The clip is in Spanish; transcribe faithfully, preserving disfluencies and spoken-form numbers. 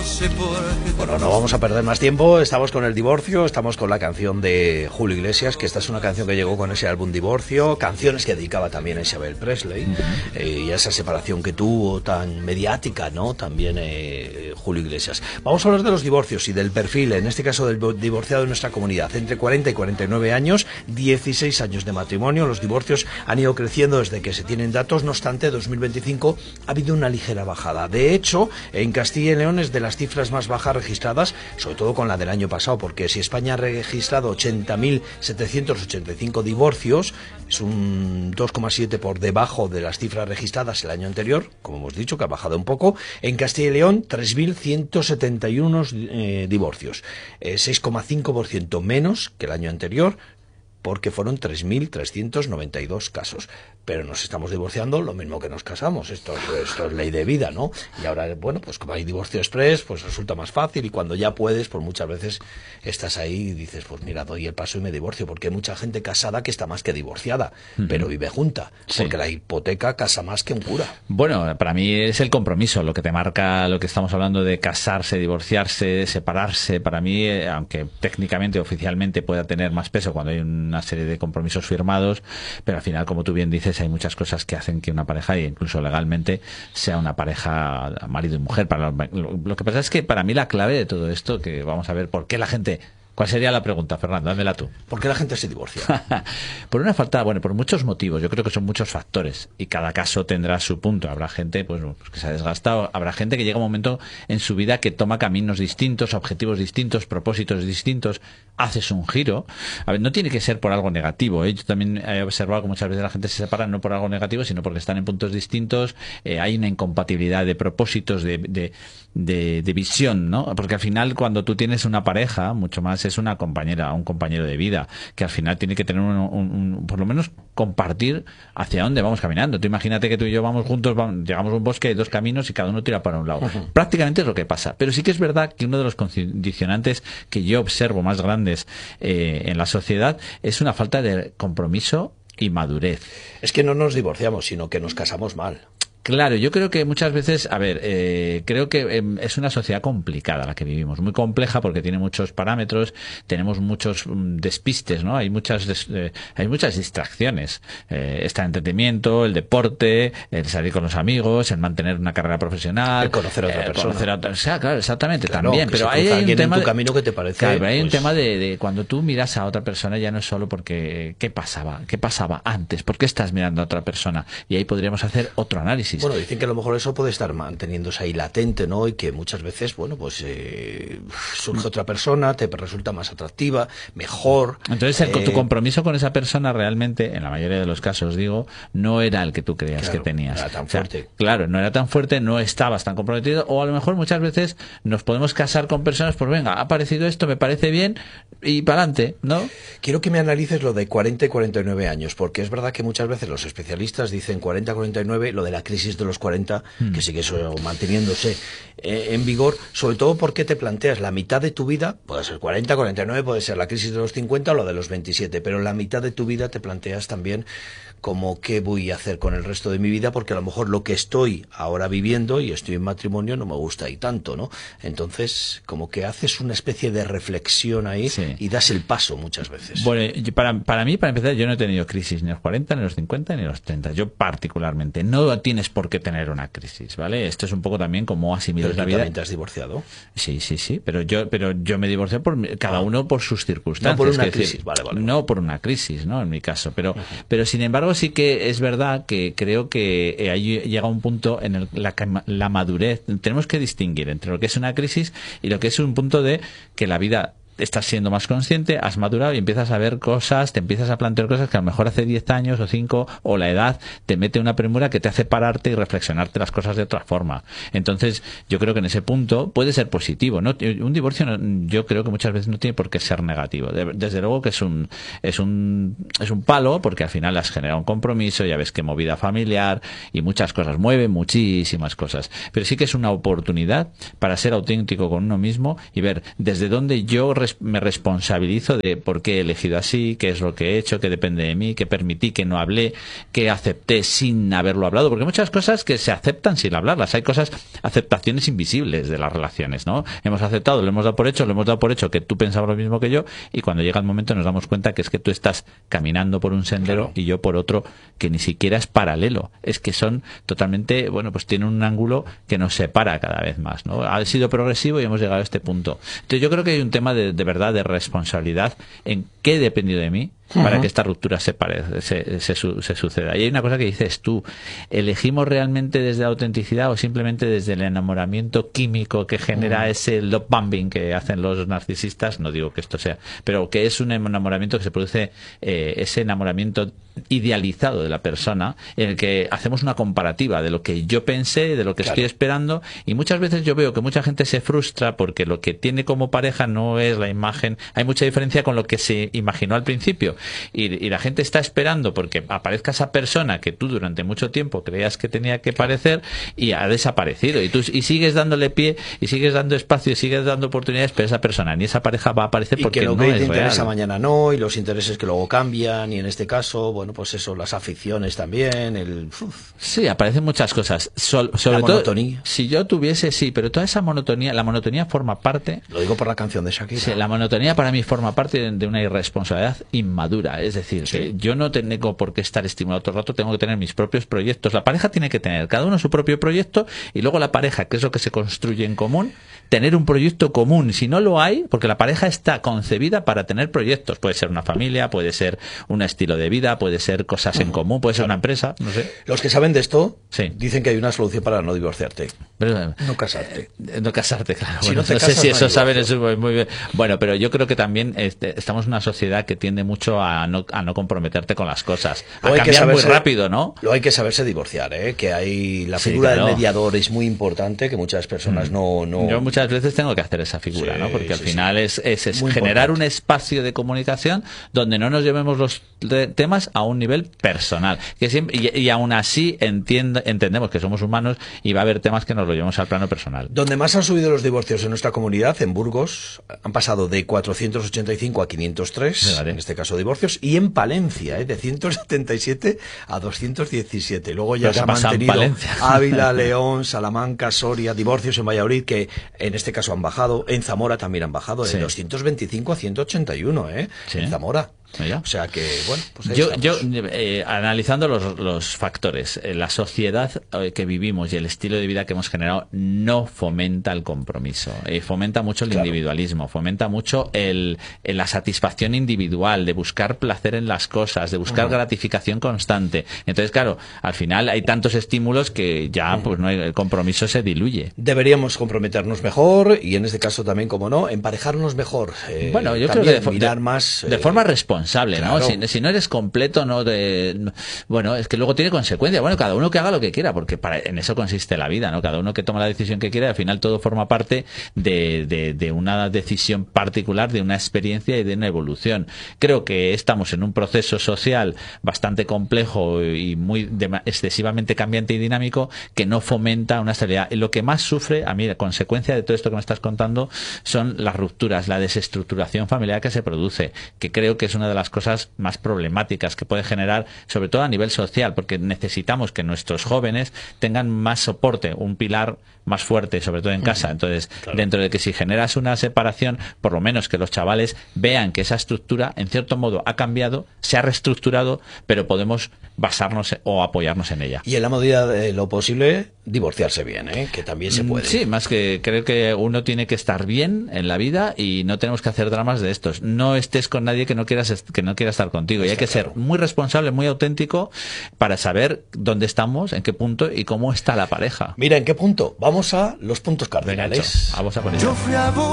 sé por qué. Bueno, no vamos a perder más tiempo, estamos con el divorcio, estamos con la canción de Julio Iglesias, que esta es una canción que llegó con ese álbum Divorcio, canciones que dedicaba también a Isabel Presley, uh-huh. eh, y a esa separación que tuvo tan mediática, ¿no? También eh, Julio Iglesias. Vamos a hablar de los divorcios y del perfil, en este caso del divorciado de nuestra comunidad, entre cuarenta y cuarenta y nueve años, dieciséis años de matrimonio, los divorcios han ido creciendo desde que se tienen datos, no obstante, dos mil veinticinco ha habido una ligera bajada. De hecho, en Castilla y León es de las cifras más bajas registradas, sobre todo con la del año pasado, porque si España ha registrado ochenta mil setecientos ochenta y cinco divorcios, es un dos coma siete por debajo de las cifras registradas el año anterior, como hemos dicho, que ha bajado un poco. En Castilla y León, tres mil ciento setenta y uno eh, divorcios, eh, seis coma cinco por ciento menos que el año anterior, porque fueron tres mil trescientos noventa y dos casos. Pero nos estamos divorciando lo mismo que nos casamos. Esto, esto es ley de vida, ¿no? Y ahora, bueno, pues como hay divorcio express, pues resulta más fácil, y cuando ya puedes, pues muchas veces estás ahí y dices, pues mira, doy el paso y me divorcio, porque hay mucha gente casada que está más que divorciada, uh-huh. pero vive junta, sí. porque la hipoteca casa más que un cura. Bueno, para mí es el compromiso, lo que te marca lo que estamos hablando de casarse, divorciarse, separarse. Para mí, eh, aunque técnicamente, oficialmente pueda tener más peso cuando hay una serie de compromisos firmados, pero al final, como tú bien dices, hay muchas cosas que hacen que una pareja, e incluso legalmente, sea una pareja marido y mujer. Para lo, lo que pasa es que para mí la clave de todo esto, que vamos a ver por qué la gente... ¿Cuál sería la pregunta, Fernando? Dámela tú. ¿Por qué la gente se divorcia? Por una falta, bueno, por muchos motivos. Yo creo que son muchos factores y cada caso tendrá su punto. Habrá gente pues, que se ha desgastado, habrá gente que llega un momento en su vida que toma caminos distintos, objetivos distintos, propósitos distintos, haces un giro. A ver, no tiene que ser por algo negativo, ¿eh? Yo también he observado que muchas veces la gente se separa no por algo negativo, sino porque están en puntos distintos, eh, hay una incompatibilidad de propósitos, de, de, de, de visión, ¿no? Porque al final, cuando tú tienes una pareja, mucho más es una compañera, un compañero de vida, que al final tiene que tener un, un, un, por lo menos compartir hacia dónde vamos caminando. Tú imagínate que tú y yo vamos juntos, vamos, llegamos a un bosque, hay dos caminos y cada uno tira para un lado. Uh-huh. Prácticamente es lo que pasa. Pero sí que es verdad que uno de los condicionantes que yo observo más grandes eh, en la sociedad es una falta de compromiso y madurez. Es que no nos divorciamos, sino que nos casamos mal. Claro, yo creo que muchas veces, a ver, eh, creo que eh, es una sociedad complicada la que vivimos, muy compleja porque tiene muchos parámetros, tenemos muchos um, despistes, ¿no? Hay muchas des, eh, hay muchas distracciones. Eh, está el entretenimiento, el deporte, el salir con los amigos, el mantener una carrera profesional, el conocer a otra eh, persona. Conocer a otra, o sea, claro, exactamente, claro, también. Pero hay, hay un tema en tu camino que te parece. Claro, pero hay pues... un tema de, de cuando tú miras a otra persona ya no es solo porque qué pasaba, qué pasaba antes, ¿por qué estás mirando a otra persona? Y ahí podríamos hacer otro análisis. Bueno, dicen que a lo mejor eso puede estar manteniéndose ahí latente, ¿no? Y que muchas veces, bueno, pues eh, surge otra persona, te resulta más atractiva, mejor. Entonces, el, eh... tu compromiso con esa persona realmente, en la mayoría de los casos, digo, no era el que tú creías claro, que tenías. No era tan o sea, fuerte. Claro, no era tan fuerte, no estabas tan comprometido, o a lo mejor muchas veces nos podemos casar con personas, pues venga, ha aparecido esto, me parece bien, y para adelante, ¿no? Quiero que me analices lo de cuarenta y cuarenta y nueve años, porque es verdad que muchas veces los especialistas dicen cuarenta a cuarenta y nueve, lo de la crisis de los cuarenta, hmm. que sigue eso manteniéndose eh, en vigor, sobre todo porque te planteas la mitad de tu vida, puede ser cuarenta, cuarenta y nueve, puede ser la crisis de los cincuenta o lo de los veintisiete, pero la mitad de tu vida te planteas también como qué voy a hacer con el resto de mi vida, porque a lo mejor lo que estoy ahora viviendo y estoy en matrimonio no me gusta y tanto, ¿no? Entonces, como que haces una especie de reflexión ahí sí. y das el paso muchas veces. Bueno, para, para mí, para empezar, yo no he tenido crisis ni a los cuarenta, ni a los cincuenta, ni a los treinta. Yo particularmente. No tienes por qué tener una crisis, ¿vale? Esto es un poco también como asimilar la vida. ¿También te has divorciado? Sí, sí, sí, pero yo pero yo me divorcié por cada uno por sus circunstancias. No por una crisis, decir, vale, vale. No por una crisis, ¿no? En mi caso, pero uh-huh. pero sin embargo sí que es verdad que creo que ahí llega un punto en el la, la madurez. Tenemos que distinguir entre lo que es una crisis y lo que es un punto de que la vida estás siendo más consciente, has madurado y empiezas a ver cosas, te empiezas a plantear cosas que a lo mejor hace diez años o cinco o la edad te mete una premura que te hace pararte y reflexionarte las cosas de otra forma. Entonces, yo creo que en ese punto puede ser positivo, ¿no? Un divorcio no, yo creo que muchas veces no tiene por qué ser negativo. Desde luego que es un es un es un palo porque al final has generado un compromiso, ya ves que movida familiar y muchas cosas, mueve muchísimas cosas. Pero sí que es una oportunidad para ser auténtico con uno mismo y ver desde dónde yo res, me responsabilizo de por qué he elegido así, qué es lo que he hecho, qué depende de mí, qué permití, qué no hablé, qué acepté sin haberlo hablado, porque hay muchas cosas que se aceptan sin hablarlas. Hay cosas, aceptaciones invisibles de las relaciones, ¿no? Hemos aceptado, lo hemos dado por hecho, lo hemos dado por hecho que tú pensabas lo mismo que yo, y cuando llega el momento nos damos cuenta que es que tú estás caminando por un sendero, claro, y yo por otro que ni siquiera es paralelo. Es que son totalmente, bueno, pues tienen un ángulo que nos separa cada vez más, ¿no? Ha sido progresivo y hemos llegado a este punto. Entonces yo creo que hay un tema de, de verdad de responsabilidad en qué dependió de mí para uh-huh. que esta ruptura se, pare, se, se, se, se suceda. Y hay una cosa que dices tú, ¿elegimos realmente desde la autenticidad o simplemente desde el enamoramiento químico que genera uh-huh. ese love bombing que hacen los narcisistas? No digo que esto sea, pero que es un enamoramiento que se produce, eh, ese enamoramiento idealizado de la persona, en el que hacemos una comparativa de lo que yo pensé, de lo que claro. estoy esperando, y muchas veces yo veo que mucha gente se frustra porque lo que tiene como pareja no es la imagen. Hay mucha diferencia con lo que se imaginó al principio, y, y la gente está esperando porque aparezca esa persona que tú durante mucho tiempo creías que tenía que parecer y ha desaparecido, y tú y sigues dándole pie y sigues dando espacio y sigues dando oportunidades, pero esa persona ni esa pareja va a aparecer porque y que lo no que es te interesa real. Mañana no, y los intereses que luego cambian, y en este caso, bueno, pues eso, las aficiones también, el... Uf. Sí, aparecen muchas cosas. Sol, sobre la monotonía. Todo, si yo tuviese, sí, pero toda esa monotonía, la monotonía forma parte... Lo digo por la canción de Shakira. Sí, la monotonía para mí forma parte de, de una irresponsabilidad inmadura. Es decir, sí. que yo no tengo por qué estar estimulado todo el rato, tengo que tener mis propios proyectos. La pareja tiene que tener cada uno su propio proyecto, y luego la pareja, que es lo que se construye en común, tener un proyecto común. Si no lo hay, porque la pareja está concebida para tener proyectos. Puede ser una familia, puede ser un estilo de vida, puede ser cosas en común, puede ser claro. una empresa, no sé. Los que saben de esto sí. dicen que hay una solución para no divorciarte. Pero, no casarte. Eh, no casarte, claro. Si bueno, no te no casas, sé si no eso saben, divorcio. eso es muy bien. Bueno, pero yo creo que también este, estamos en una sociedad que tiende mucho a no, a no comprometerte con las cosas. A Lo cambiar saberse, muy rápido, ¿no? Lo hay que saberse divorciar, ¿eh? Que hay la sí, figura claro. del mediador es muy importante, que muchas personas mm. no, no... Yo muchas veces tengo que hacer esa figura, sí, ¿no? Porque al sí, final sí. es, es, es generar importante. Un espacio de comunicación donde no nos llevemos los temas a un nivel personal. Que siempre, y, y aún así entiende, entendemos que somos humanos y va a haber temas que nos lo llevemos al plano personal. Donde más han subido los divorcios en nuestra comunidad, en Burgos, han pasado de cuatrocientos ochenta y cinco a quinientos tres, sí, vale. en este caso divorcios, y en Palencia, ¿eh? de ciento setenta y siete a doscientos diecisiete. Luego ya se ha mantenido Ávila, León, Salamanca, Soria, divorcios en Valladolid, que en este caso han bajado, en Zamora también han bajado, de sí. doscientos veinticinco a ciento ochenta y uno, ¿eh? Sí. en Zamora. ¿Ya? O sea que, bueno, pues ahí yo, estamos. yo eh, analizando los, los factores, eh, la sociedad eh, que vivimos y el estilo de vida que hemos generado no fomenta el compromiso, eh, fomenta mucho el claro. individualismo, fomenta mucho el, el, la satisfacción individual, de buscar placer en las cosas, de buscar uh-huh. gratificación constante. Entonces, claro, al final hay tantos estímulos que ya uh-huh. pues no hay, el compromiso se diluye. Deberíamos comprometernos mejor y en este caso también, como no, emparejarnos mejor. Eh, bueno, yo creo que de, mirar de, más, de eh, forma responsable. Claro. ¿no? Si, si no eres completo, no de, bueno, es que luego tiene consecuencias. Bueno, cada uno que haga lo que quiera, porque para, en eso consiste la vida, ¿no? Cada uno que toma la decisión que quiera, al final todo forma parte de, de, de una decisión particular, de una experiencia y de una evolución. Creo que estamos en un proceso social bastante complejo y muy de, excesivamente cambiante y dinámico que no fomenta una estabilidad. Y lo que más sufre, a mí, la consecuencia de todo esto que me estás contando, son las rupturas, la desestructuración familiar que se produce, que creo que es una de las cosas más problemáticas que puede generar, sobre todo a nivel social, porque necesitamos que nuestros jóvenes tengan más soporte, un pilar más fuerte, sobre todo en casa. Entonces, claro. dentro de que si generas una separación, por lo menos que los chavales vean que esa estructura, en cierto modo, ha cambiado, se ha reestructurado, pero podemos basarnos o apoyarnos en ella. Y en la medida de lo posible, divorciarse bien, ¿eh? Que también se puede. Sí, más que creo que uno tiene que estar bien en la vida y no tenemos que hacer dramas de estos. No estés con nadie que no quieras que no quiera estar contigo. Está y hay que claro. ser muy responsable, muy auténtico para saber dónde estamos, en qué punto y cómo está la pareja. Mira, ¿en qué punto? Vamos a los puntos cardinales. Vamos a poner.